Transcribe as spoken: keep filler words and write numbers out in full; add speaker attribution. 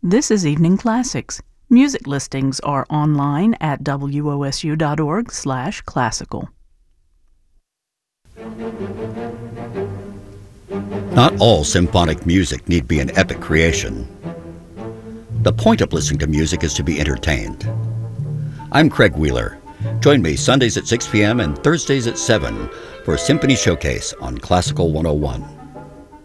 Speaker 1: This is Evening Classics. Music listings are online at W O S U dot org slash classical.
Speaker 2: Not all symphonic music need be an epic creation. The point of listening to music is to be entertained. I'm Craig Wheeler. Join me Sundays at six p.m. and Thursdays at seven for Symphony Showcase on Classical one oh one.